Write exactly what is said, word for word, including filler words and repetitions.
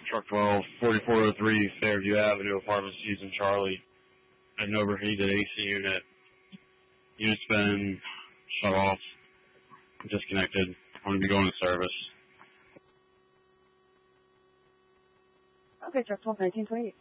Truck twelve, forty-four oh three Fairview Avenue, Apartment Season Charlie. An overheated A C unit. Unit's been shut off, disconnected. I'm going to be going to service. Okay, Truck twelve, nineteen twenty-eight.